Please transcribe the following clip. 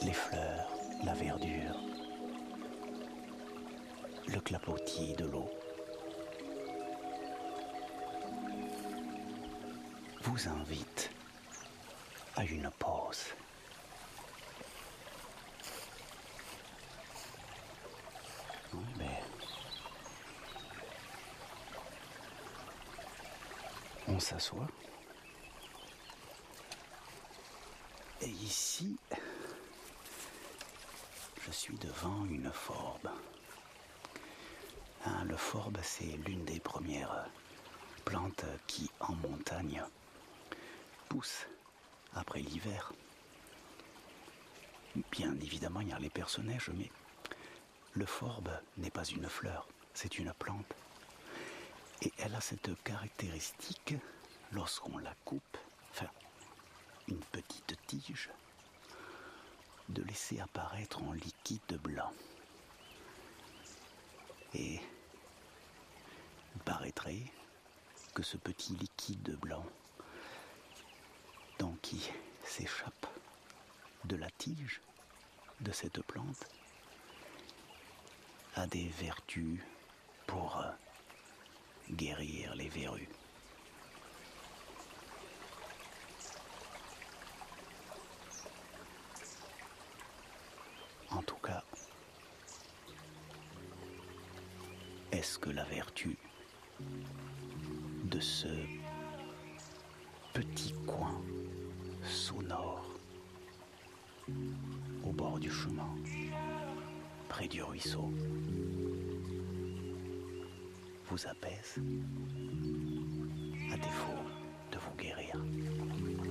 les fleurs, la verdure, le clapotis de l'eau vous invite à une pause. Oui, mais on s'assoit. Et ici, je suis devant une forbe. Le forbe, c'est l'une des premières plantes qui, en montagne, pousse après l'hiver. Bien évidemment, il y a les personnages, mais le forbe n'est pas une fleur, c'est une plante. Et elle a cette caractéristique, lorsqu'on la coupe, enfin, une petite tige, de laisser apparaître un liquide blanc. Et il paraîtrait que ce petit liquide blanc, donc qui s'échappe de la tige de cette plante, a des vertus pour guérir les verrues. En tout cas, est-ce que la vertu de ce petit coin sonore au bord du chemin, près du ruisseau, vous apaise? À défaut,